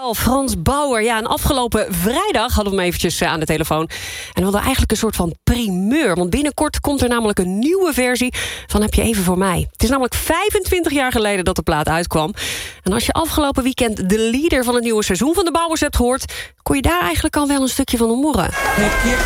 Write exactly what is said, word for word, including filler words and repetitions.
Dankjewel, Frans Bauer. Ja, en afgelopen vrijdag hadden we hem eventjes aan de telefoon. En we hadden eigenlijk een soort van primeur. Want binnenkort komt er namelijk een nieuwe versie van Heb je even voor mij. Het is namelijk vijfentwintig jaar geleden dat de plaat uitkwam. En als je afgelopen weekend de leader van het nieuwe seizoen van de Bouwers hebt gehoord, kon je daar eigenlijk al wel een stukje van horen. Heb je